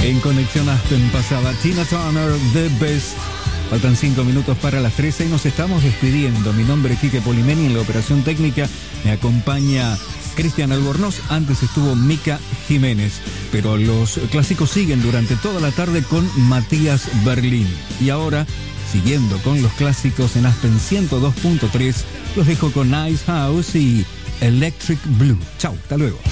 En Conexión Aspen pasaba Tina Turner, The Best. Faltan 5 minutos para las 13 y nos estamos despidiendo. Mi nombre es Quique Polimeni. En la operación técnica me acompaña Cristian Albornoz. Antes estuvo Mica Jiménez. Pero los clásicos siguen durante toda la tarde con Matías Berlín. Y ahora, siguiendo con los clásicos en Aspen 102.3, los dejo con Nice House y Electric Blue. Chau, hasta luego.